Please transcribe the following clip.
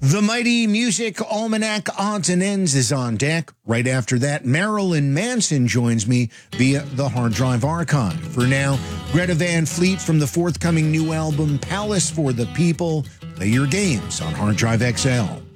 The Mighty Music Almanac Odds and Ends is on deck. Right after that, Marilyn Manson joins me via the Hard Drive Archive. For now, Greta Van Fleet from the forthcoming new album, Palace for the People. Play your games on Hard Drive XL.